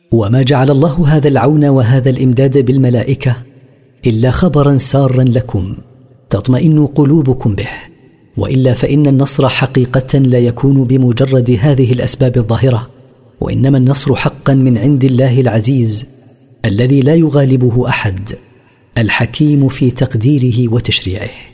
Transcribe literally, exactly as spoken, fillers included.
وما جعل الله هذا العون وهذا الإمداد بالملائكة إلا خبرا سارا لكم تطمئن قلوبكم به، وإلا فإن النصر حقيقة لا يكون بمجرد هذه الأسباب الظاهرة، وإنما النصر حقا من عند الله العزيز الذي لا يغالبه أحد، الحكيم في تقديره وتشريعه.